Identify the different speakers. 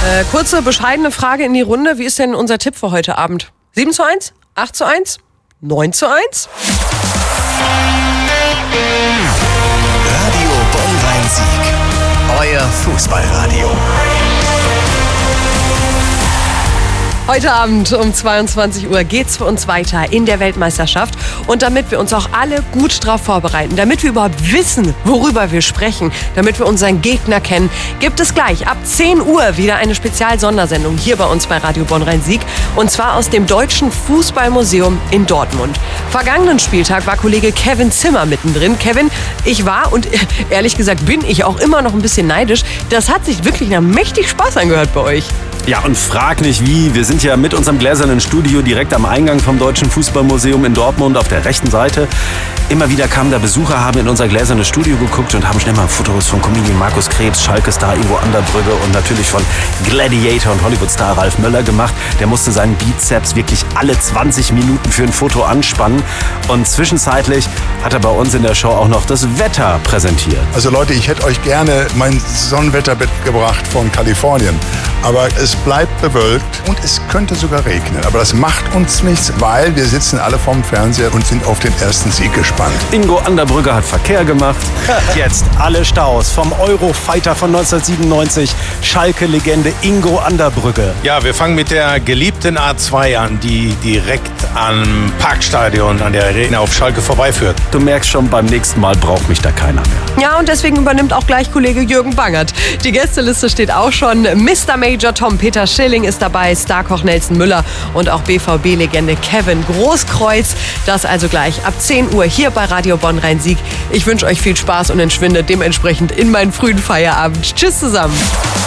Speaker 1: Kurze, bescheidene Frage in die Runde. Wie ist denn unser Tipp für heute Abend? 7:1? 8:1? 9:1?
Speaker 2: Radio Bonn-Rhein-Sieg. Euer Fußballradio.
Speaker 1: Heute Abend um 22 Uhr geht's für uns weiter in der Weltmeisterschaft. Und damit wir uns auch alle gut darauf vorbereiten, damit wir überhaupt wissen, worüber wir sprechen, damit wir unseren Gegner kennen, gibt es gleich ab 10 Uhr wieder eine Spezial-Sondersendung hier bei uns bei Radio Bonn-Rhein-Sieg. Und zwar aus dem Deutschen Fußballmuseum in Dortmund. Vergangenen Spieltag war Kollege Kevin Zimmer mittendrin. Kevin, ich war und ehrlich gesagt bin ich auch immer noch ein bisschen neidisch. Das hat sich wirklich nach mächtig Spaß angehört bei euch.
Speaker 3: Ja, und frag nicht wie. Wir sind ja mit unserem gläsernen Studio direkt am Eingang vom Deutschen Fußballmuseum in Dortmund auf der rechten Seite. Immer wieder kamen da Besucher, haben in unser gläsernes Studio geguckt und haben schnell mal Fotos von Comedian Markus Krebs, Schalke-Star Ingo Anderbrügge und natürlich von Gladiator und Hollywood-Star Ralf Möller gemacht. Der musste seinen Bizeps wirklich alle 20 Minuten für ein Foto anspannen. Und zwischenzeitlich hat er bei uns in der Show auch noch das Wetter präsentiert.
Speaker 4: Also Leute, ich hätte euch gerne mein Sonnenwetter mitgebracht von Kalifornien. Aber es bleibt bewölkt und es könnte sogar regnen. Aber das macht uns nichts, weil wir sitzen alle vorm Fernseher und sind auf den ersten Sieg gespannt.
Speaker 3: Ingo Anderbrügge hat Verkehr gemacht. Jetzt alle Staus vom Eurofighter von 1997, Schalke-Legende Ingo Anderbrügge.
Speaker 5: Ja, wir fangen mit der geliebten A2 an, die direkt am Parkstadion an der Arena auf Schalke vorbeiführt.
Speaker 3: Du merkst schon, beim nächsten Mal braucht mich da keiner mehr.
Speaker 1: Ja, und deswegen übernimmt auch gleich Kollege Jürgen Bangert. Die Gästeliste steht auch schon. Mr. Major Tom Peter Schilling ist dabei, Starkoch Nelson Müller und auch BVB-Legende Kevin Großkreuz. Das also gleich ab 10 Uhr hier bei Radio Bonn-Rhein-Sieg. Ich wünsche euch viel Spaß und entschwinde dementsprechend in meinen frühen Feierabend. Tschüss zusammen.